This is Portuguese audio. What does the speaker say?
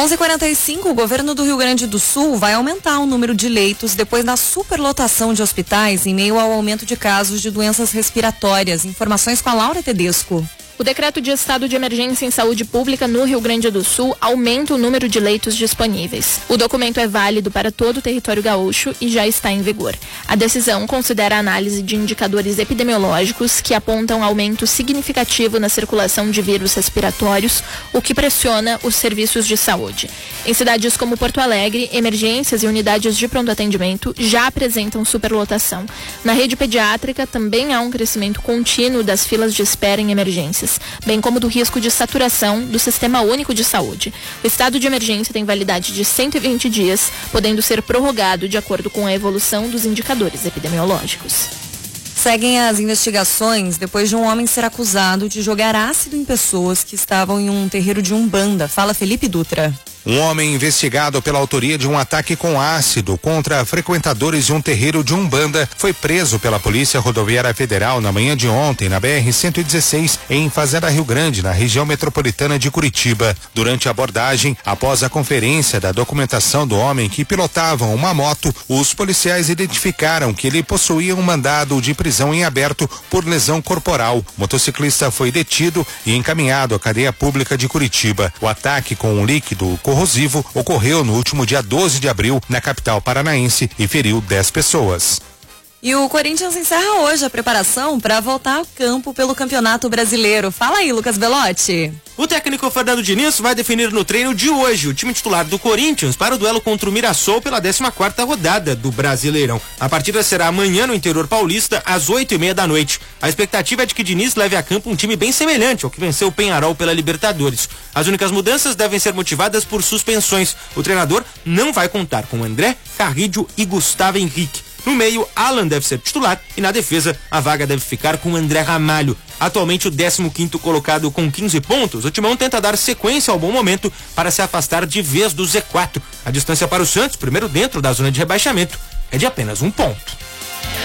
11h45, o governo do Rio Grande do Sul vai aumentar o número de leitos depois da superlotação de hospitais em meio ao aumento de casos de doenças respiratórias. Informações com a Laura Tedesco. O decreto de estado de emergência em saúde pública no Rio Grande do Sul aumenta o número de leitos disponíveis. O documento é válido para todo o território gaúcho e já está em vigor. A decisão considera a análise de indicadores epidemiológicos que apontam aumento significativo na circulação de vírus respiratórios, o que pressiona os serviços de saúde. Em cidades como Porto Alegre, emergências e unidades de pronto atendimento já apresentam superlotação. Na rede pediátrica também há um crescimento contínuo das filas de espera em emergências, bem como do risco de saturação do Sistema Único de Saúde. O estado de emergência tem validade de 120 dias, podendo ser prorrogado de acordo com a evolução dos indicadores epidemiológicos. Seguem as investigações depois de um homem ser acusado de jogar ácido em pessoas que estavam em um terreiro de Umbanda. Fala Felipe Dutra. Um homem investigado pela autoria de um ataque com ácido contra frequentadores de um terreiro de Umbanda foi preso pela Polícia Rodoviária Federal na manhã de ontem na BR-116 em Fazenda Rio Grande, na região metropolitana de Curitiba. Durante a abordagem, após a conferência da documentação do homem que pilotava uma moto, os policiais identificaram que ele possuía um mandado de prisão em aberto por lesão corporal. O motociclista foi detido e encaminhado à cadeia pública de Curitiba. O ataque com um líquido corrosivo ocorreu no último dia 12 de abril na capital paranaense e feriu 10 pessoas. E o Corinthians encerra hoje a preparação para voltar ao campo pelo Campeonato Brasileiro. Fala aí, Lucas Belotti. O técnico Fernando Diniz vai definir no treino de hoje o time titular do Corinthians para o duelo contra o Mirassol pela 14ª rodada do Brasileirão. A partida será amanhã no interior paulista, às 8h30 da noite. A expectativa é de que Diniz leve a campo um time bem semelhante ao que venceu o Penharol pela Libertadores. As únicas mudanças devem ser motivadas por suspensões. O treinador não vai contar com André, Carrillo e Gustavo Henrique. No meio, Alan deve ser titular e na defesa, a vaga deve ficar com André Ramalho. Atualmente o 15º colocado com 15 pontos, o Timão tenta dar sequência ao bom momento para se afastar de vez do Z4. A distância para o Santos, primeiro dentro da zona de rebaixamento, é de apenas 1 ponto.